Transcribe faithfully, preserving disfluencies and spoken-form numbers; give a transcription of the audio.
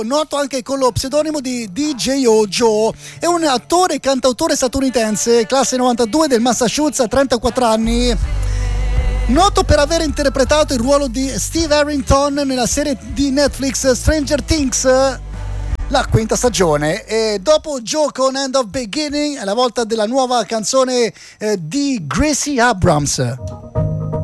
noto anche con lo pseudonimo di D J O Joe, è un attore e cantautore statunitense, classe novantadue del Massachusetts, ha trentaquattro anni, noto per aver interpretato il ruolo di Steve Harrington nella serie di Netflix Stranger Things, la quinta stagione. E dopo Joe con End of Beginning è la volta della nuova canzone eh, di Gracie Abrams.